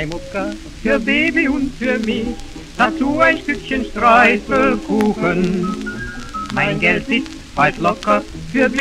Zwei Mucker für Baby und für mich, dazu ein Stückchen Streuselkuchen. Mein Geld sitzt bald locker für